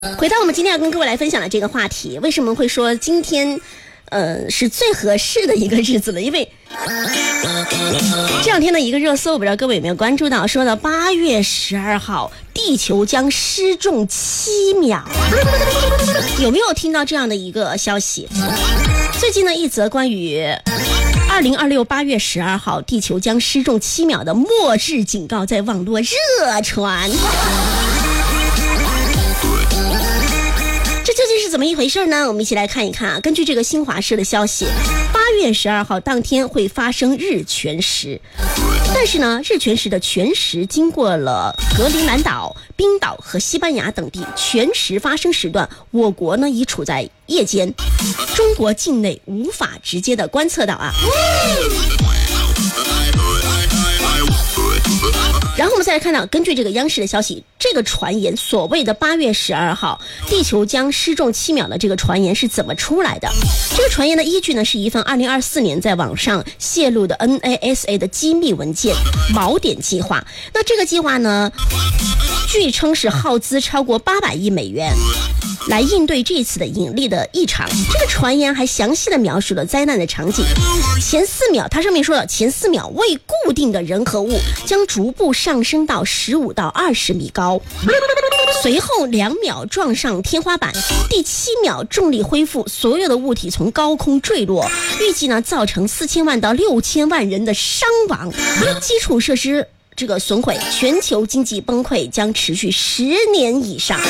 回到我们今天要跟各位来分享的这个话题，为什么会说今天是最合适的一个日子呢？因为这两天的一个热搜，我不知道各位有没有关注到，说到8月12号地球将失重7秒，有没有听到这样的一个消息？最近呢，一则关于2026 8月12号地球将失重7秒的末日警告在网络热传。这究竟是怎么一回事呢？我们一起来看一看啊。根据这个新华社的消息，8月12号当天会发生日全食，但是呢，日全食的全食经过了格陵兰岛、冰岛和西班牙等地，全食发生时段，我国呢已处在夜间，中国境内无法直接的观测到啊。然后我们再来看到，根据这个央视的消息，这个传言所谓的8月12号地球将失重7秒的这个传言是怎么出来的？这个传言的依据呢，是一份2024年在网上泄露的 NASA 的机密文件锚点计划。那这个计划呢，据称是耗资超过800亿美元来应对这次的引力的异常。这个传言还详细的描述了灾难的场景。前4秒，它上面说了，前4秒未固定的人和物将逐步上升到15到20米高，随后2秒撞上天花板，第7秒重力恢复，所有的物体从高空坠落，预计呢造成4000万到6000万人的伤亡，基础设施这个损毁，全球经济崩溃将持续10年以上。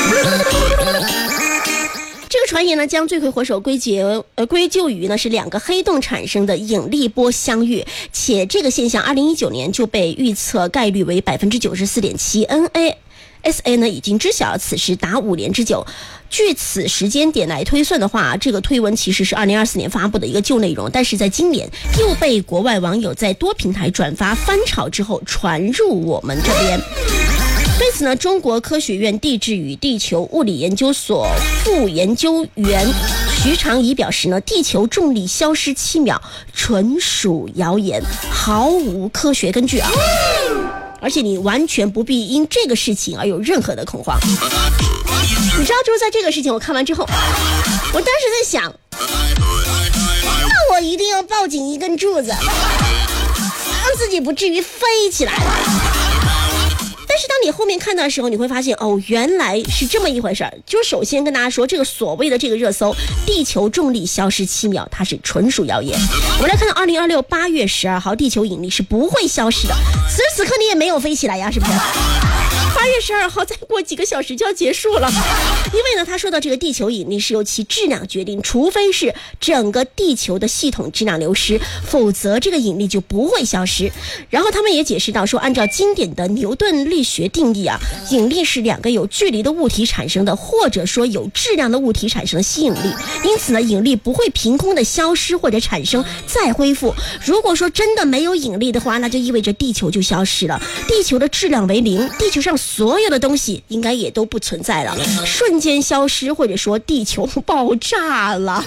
这个传言呢，将罪魁祸首归咎于呢是2个黑洞产生的引力波相遇，且这个现象2019年就被预测概率为 94.7%。NASA 呢已经知晓此时达5年之久。据此时间点来推算的话，这个推文其实是2024年发布的一个旧内容，但是在今年又被国外网友在多平台转发翻炒之后传入我们这边。对此呢，中国科学院地质与地球物理研究所副研究员徐长仪表示呢，地球重力消失7秒纯属谣言，毫无科学根据啊！而且你完全不必因这个事情而有任何的恐慌。你知道，就是在这个事情我看完之后，我当时在想，那我一定要抱紧一根柱子，让自己不至于飞起来。但是当你后面看到的时候，你会发现哦，原来是这么一回事儿。就首先跟大家说，这个所谓的这个热搜地球重力消失7秒，它是纯属谣言。我们来看到2026 8月12号地球引力是不会消失的，此时此刻你也没有飞起来呀，是不是？8月12号再过几个小时就要结束了。因为呢，他说到这个地球引力是由其质量决定，除非是整个地球的系统质量流失，否则这个引力就不会消失。然后他们也解释到说，按照经典的牛顿力学定义啊，引力是2个有距离的物体产生的，或者说有质量的物体产生的吸引力。因此呢，引力不会凭空的消失或者产生再恢复。如果说真的没有引力的话，那就意味着地球就消失了，地球的质量为0，地球上所有的东西应该也都不存在了，瞬间消失，或者说地球爆炸了。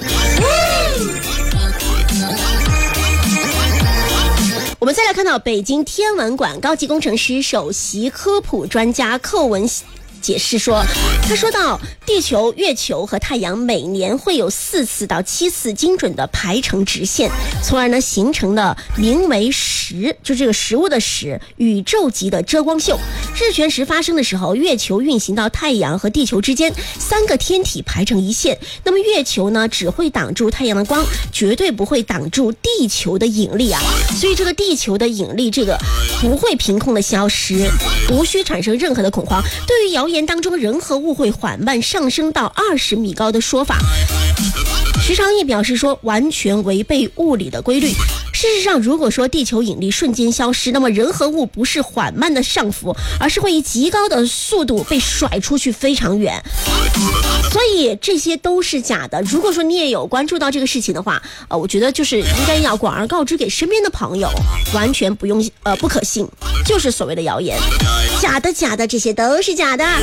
我们再来看到北京天文馆高级工程师、首席科普专家寇文解释说，他说到地球、月球和太阳每年会有4次到7次精准的排成直线，从而呢形成了名为食，就这个食物的食，宇宙级的遮光秀。日全食发生的时候，月球运行到太阳和地球之间，3个天体排成一线，那么月球呢只会挡住太阳的光，绝对不会挡住地球的引力啊。所以这个地球的引力这个不会凭空的消失，无需产生任何的恐慌。对于谣言当中人和物会缓慢上升到20米高的说法，徐长义表示说，完全违背物理的规律。事实上，如果说地球引力瞬间消失，那么人和物不是缓慢的上浮，而是会以极高的速度被甩出去非常远。所以这些都是假的。如果说你也有关注到这个事情的话，我觉得就是应该要广而告之给身边的朋友，完全不用不可信，就是所谓的谣言，假的，这些都是假的。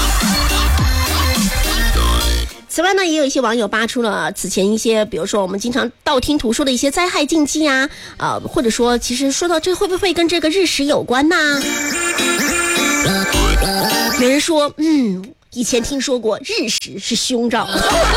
此外呢，也有一些网友扒出了此前一些，比如说我们经常道听途说的一些灾害禁忌啊，或者说其实说到这会不会跟这个日食有关呢？有人说以前听说过日食是凶兆，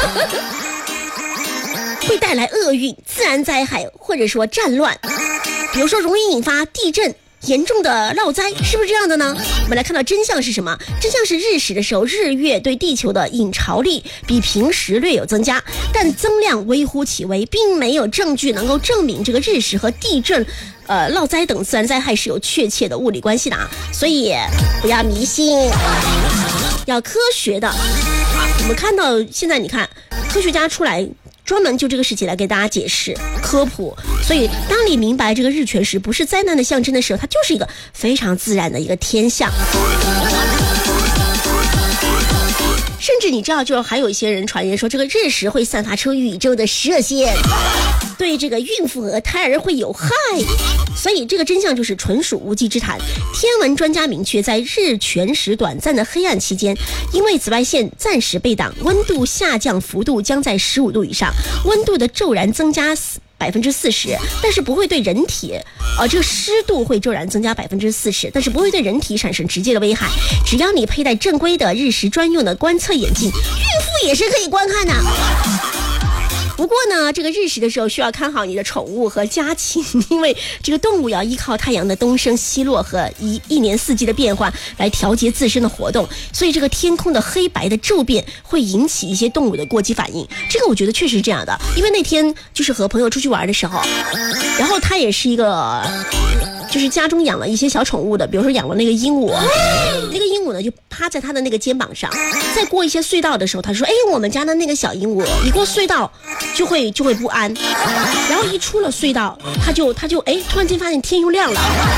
会带来厄运、自然灾害或者说战乱，比如说容易引发地震、严重的涝灾，是不是这样的呢？我们来看到真相是什么？真相是日食的时候，日月对地球的引潮力比平时略有增加，但增量微乎其微，并没有证据能够证明这个日食和地震、涝灾等自然灾害是有确切的物理关系的啊。所以不要迷信，要科学的。我们看到现在，你看科学家出来专门就这个事情来给大家解释科普，所以当你明白这个日全食不是灾难的象征的时候，它就是一个非常自然的一个天象。甚至你知道，就还有一些人传言说，这个日食会散发出宇宙的射线，对这个孕妇和胎儿会有害，所以这个真相就是纯属无稽之谈。天文专家明确，在日全食短暂的黑暗期间，因为紫外线暂时被挡，温度下降幅度将在15度以上，温度的骤然增加40%，但是不会对人体，这个湿度会骤然增加40%，但是不会对人体产生直接的危害。只要你佩戴正规的日食专用的观测眼镜，孕妇也是可以观看的。不过呢，这个日食的时候需要看好你的宠物和家禽，因为这个动物要依靠太阳的东升西落和一年四季的变化来调节自身的活动，所以这个天空的黑白的骤变会引起一些动物的过激反应。这个我觉得确实是这样的，因为那天就是和朋友出去玩的时候，然后他也是一个就是家中养了一些小宠物的，比如说养了那个鹦鹉，那个鹦鹉呢就趴在他的那个肩膀上，在过一些隧道的时候，他说我们家的那个小鹦鹉一过隧道就会不安，然后一出了隧道他就突然间发现天又亮了。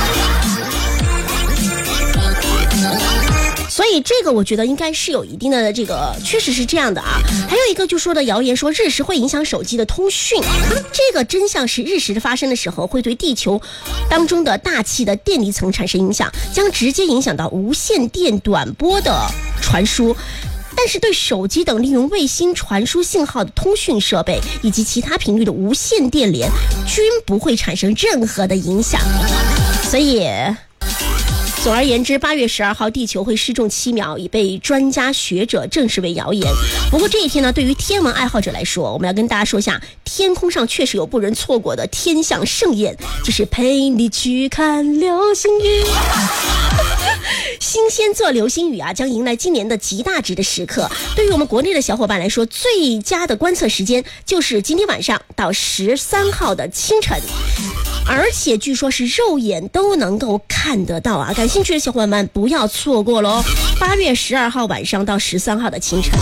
所以这个我觉得应该是有一定的这个，确实是这样的啊。还有一个就说的谣言说日食会影响手机的通讯，这个真相是日食的发生的时候会对地球当中的大气的电离层产生影响，将直接影响到无线电短波的传输，但是对手机等利用卫星传输信号的通讯设备以及其他频率的无线电连均不会产生任何的影响。所以总而言之，8月12号地球会失重7秒已被专家学者证实为谣言。不过这一天呢，对于天文爱好者来说，我们要跟大家说一下，天空上确实有不容错过的天象盛宴，就是陪你去看流星雨。新鲜做流星雨啊，将迎来今年的极大值的时刻。对于我们国内的小伙伴来说，最佳的观测时间就是今天晚上到13号的清晨，而且据说是肉眼都能够看得到啊！感兴趣的小伙伴们不要错过喽！8月12号晚上到13号的清晨。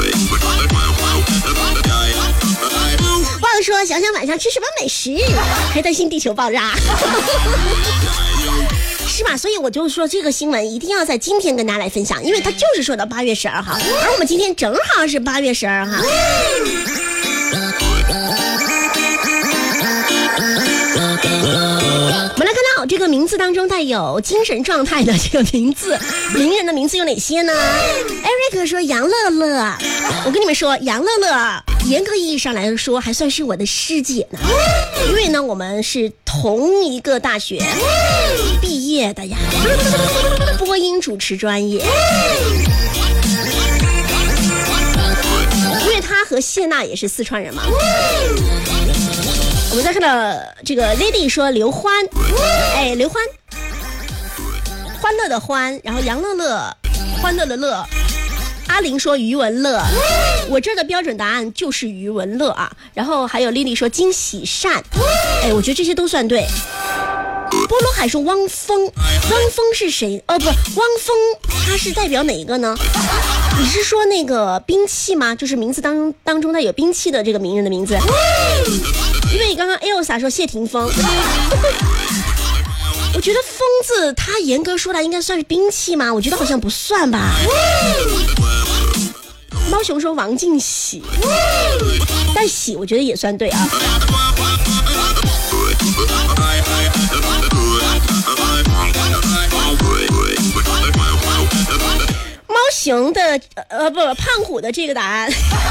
忘了说，想想晚上吃什么美食，还担心地球爆炸。是吧？所以我就说这个新闻一定要在今天跟大家来分享，因为它就是说到8月12号，而我们今天正好是8月12号。我们来看到这个名字当中带有精神状态的这个名字，名人的名字有哪些呢？ Eric 说杨乐乐，我跟你们说，杨乐乐严格意义上来说还算是我的师姐呢，因为呢我们是同一个大学毕业的呀，播音主持专业。因为他和谢娜也是四川人嘛。我们再看到这个 Lady 说刘欢，刘欢，欢乐的欢，然后杨乐乐，欢乐的乐。阿玲说余文乐，我这儿的标准答案就是余文乐啊。然后还有 Lily 说金喜善，我觉得这些都算对。波罗海说汪峰，汪峰是谁？汪峰他是代表哪一个呢？你是说那个兵器吗？就是名字当中带有兵器的这个名人的名字？因为刚刚 Elsa 说谢霆锋，我觉得锋字他严格说来应该算是兵器吗？我觉得好像不算吧。猫熊说王靖喜，但喜我觉得也算对啊。猫熊的胖虎的这个答案。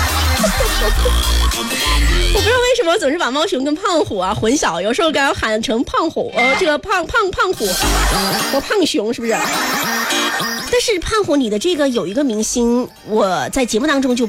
我不知道为什么总是把猫熊跟胖虎混淆，有时候刚喊成胖虎，这个胖虎和胖熊是不是？但是胖虎你的这个有一个明星，我在节目当中就